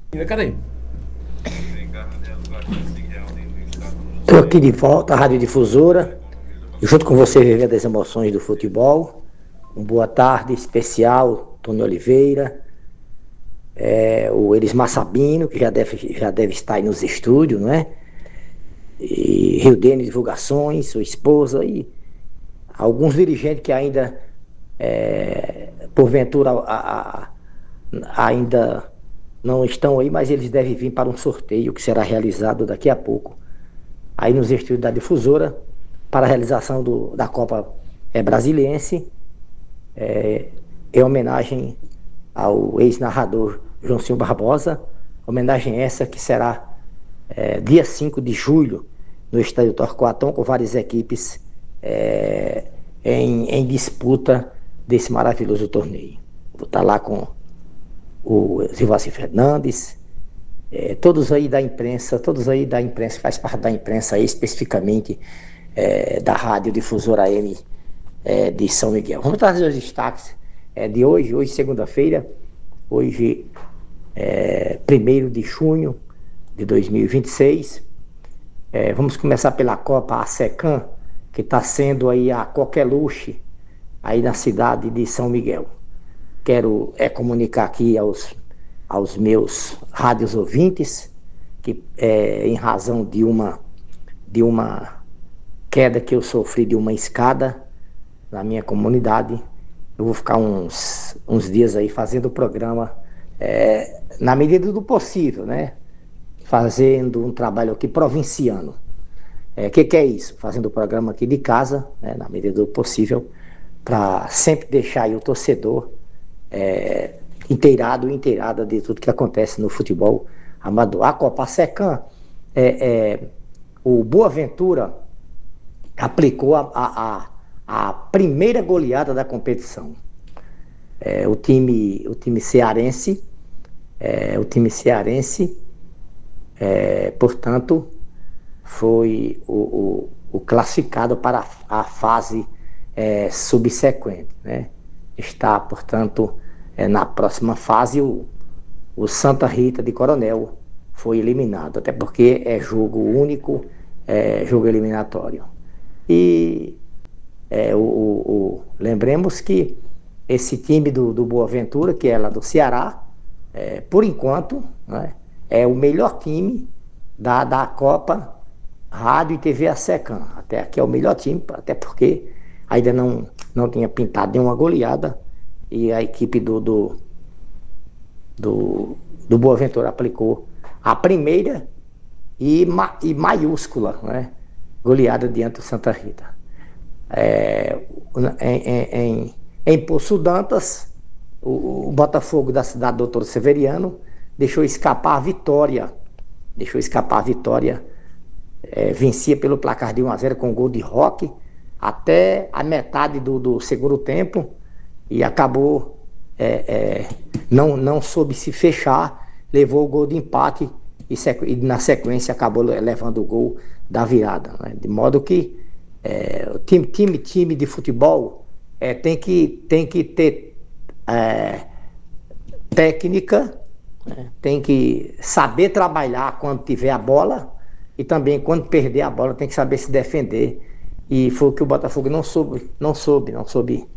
Cadê? Estou aqui de volta à Rádio Difusora, junto com você vivendo as emoções do futebol. Uma boa tarde especial, Tony Oliveira, o Elismar Sabino, que já deve estar aí nos estúdios, não é? E Rio Dene Divulgações, sua esposa e alguns dirigentes que ainda, porventura, ainda não estão aí, mas eles devem vir para um sorteio que será realizado daqui a pouco, aí nos estúdios da Difusora, para a realização da Copa Brasiliense, em homenagem ao ex-narrador João Silva Barbosa, homenagem essa que será dia 5 de julho, no estádio Torquatum, com várias equipes em disputa desse maravilhoso torneio. Vou estar lá com o Zilvaci Fernandes, todos aí da imprensa, faz parte da imprensa aí, especificamente da Rádio Difusora AM de São Miguel. Vamos trazer os destaques de hoje segunda-feira, hoje 1º de junho de 2026. Vamos começar pela Copa ASECAM, que está sendo aí a coqueluche aí na cidade de São Miguel. Quero comunicar aqui aos meus rádios ouvintes que em razão de uma queda que eu sofri de uma escada na minha comunidade, eu vou ficar uns dias aí fazendo o programa na medida do possível, né? Fazendo um trabalho aqui provinciano. Que é isso? Fazendo o programa aqui de casa, né, na medida do possível, para sempre deixar aí o torcedor inteirado e inteirada de tudo que acontece no futebol amador. A Copa Secam, o Boaventura aplicou a primeira goleada da competição. O time cearense, portanto, foi o classificado para a fase subsequente, né? Está, portanto, na próxima fase o Santa Rita de Coronel foi eliminado, até porque é jogo único, jogo eliminatório. E lembremos que esse time do Boaventura, que é lá do Ceará, por enquanto, né, é o melhor time da Copa Rádio e TV ASECAM. Até aqui é o melhor time, até porque ainda não tinha pintado nenhuma goleada, e a equipe do Boaventura aplicou a primeira e maiúscula, né, goleada diante do Santa Rita. Em Poço Dantas, o Botafogo da cidade do Doutor Severiano deixou escapar a vitória, vencia pelo placar de 1-0 com gol de Roque até a metade do segundo tempo, e acabou não soube se fechar, levou o gol de empate e na sequência acabou levando o gol da virada, né? De modo que o time de futebol tem que ter técnica, né? Tem que saber trabalhar quando tiver a bola, e também quando perder a bola tem que saber se defender, e foi o que o Botafogo não soube